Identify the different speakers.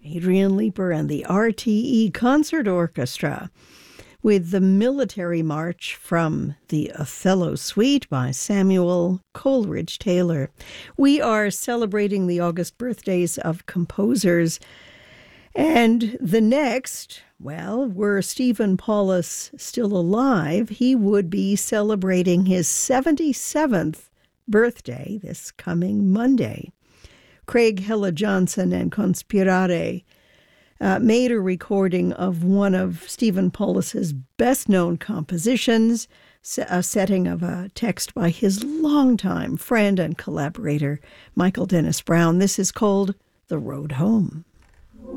Speaker 1: Adrian Leeper and the RTE Concert Orchestra with the Military March from the Othello Suite by Samuel Coleridge Taylor. We are celebrating the August birthdays of composers. And the next, well, were Stephen Paulus still alive, he would be celebrating his 77th birthday this coming Monday. Craig Hella Johnson and Conspirare made a recording of one of Stephen Paulus's best-known compositions, a setting of a text by his longtime friend and collaborator, Michael Dennis Brown. This is called The Road Home.